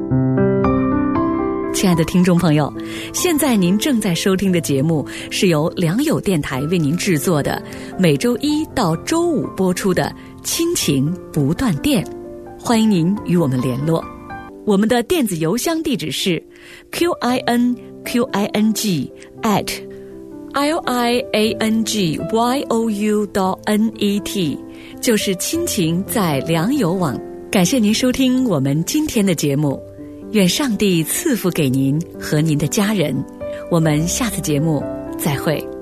亲爱的听众朋友，现在您正在收听的节目是由良友电台为您制作的，每周一到周五播出的亲情不断电，欢迎您与我们联络。我们的电子邮箱地址是 QINQING@liangyou.net， 就是亲情在良友网。感谢您收听我们今天的节目，愿上帝赐福给您和您的家人，我们下次节目再会。